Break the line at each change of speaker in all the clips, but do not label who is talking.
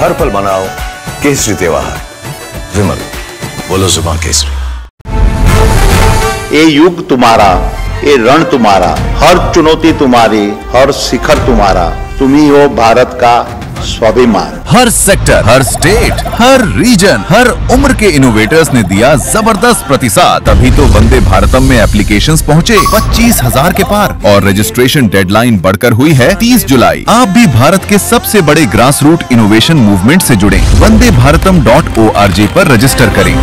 हर पल मनाओ केसरी त्योहार। विमल, बोलो जुबान केसरी।
ये युग तुम्हारा, ये रण तुम्हारा, हर चुनौती तुम्हारी, हर शिखर तुम्हारा, तुम ही हो भारत का स्वाभिमान।
हर सेक्टर, हर स्टेट, हर रीजन, हर उम्र के इनोवेटर्स ने दिया जबरदस्त प्रतिसाद, तभी तो वंदे भारतम में एप्लीकेशंस पहुंचे 25,000 के पार और रजिस्ट्रेशन डेडलाइन बढ़कर हुई है 30 जुलाई। आप भी भारत के सबसे बड़े ग्रास रूट इनोवेशन मूवमेंट से जुड़े। vandeBharatam.org पर रजिस्टर करें।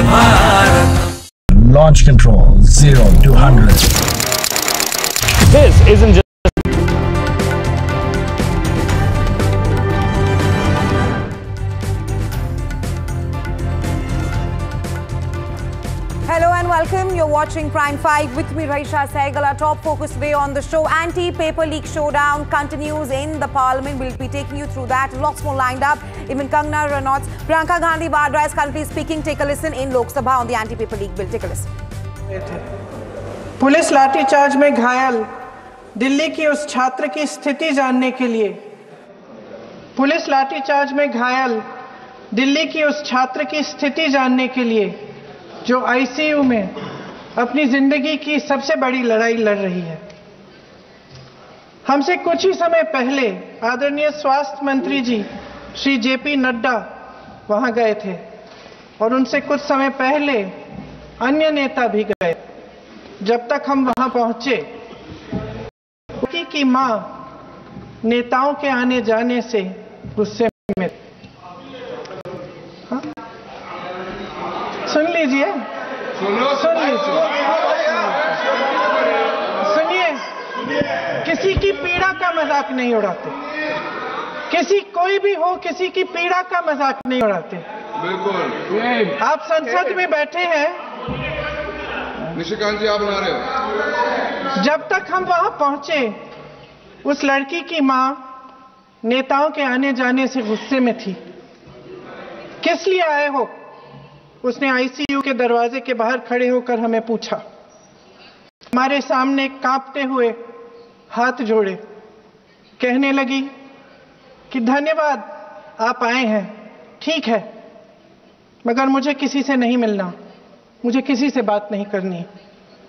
Launch control 0 to 100.
This isn't just
Hello and welcome. You're watching Prime 5 with me, Raisha Sehgal. Our top focus today on the show, anti-paper leak showdown continues in the Parliament. We'll be taking you through that. Lots more lined up. Even Kangana Ranaut, Priyanka Gandhi Vadra is currently speaking. Take a listen in Lok Sabha on the anti-paper leak bill. Take a listen.
Police lathi charge में घायल दिल्ली की उस छात्र की स्थिति जानने के लिए, पुलिस लाठीचार्ज में घायल दिल्ली की उस छात्र की स्थिति जानने के लिए जो आईसीयू में अपनी जिंदगी की सबसे बड़ी लड़ाई लड़ रही है। हमसे कुछ ही समय पहले आदरणीय स्वास्थ्य मंत्री जी श्री जेपी नड्डा वहां गए थे और उनसे कुछ समय पहले अन्य नेता भी गए। जब तक हम वहां पहुंचे, उनकी की मां नेताओं के आने जाने से गुस्से में। हाँ? सुन लीजिए, सुनिए, किसी की पीड़ा का मजाक नहीं उड़ाते, कोई भी हो, किसी की पीड़ा का मजाक नहीं उड़ाते। बिल्कुल। आप संसद में बैठे हैं,
निशिकांत जी आप बना रहे हो।
जब तक हम वहां पहुंचे, उस लड़की की मां नेताओं के आने जाने से गुस्से में थी। किस लिए आए हो? उसने आईसीयू के दरवाजे के बाहर खड़े होकर हमें पूछा। हमारे सामने कांपते हुए हाथ जोड़े, कहने लगी कि धन्यवाद आप आए हैं, ठीक है, मगर मुझे किसी से नहीं मिलना, मुझे किसी से बात नहीं करनी।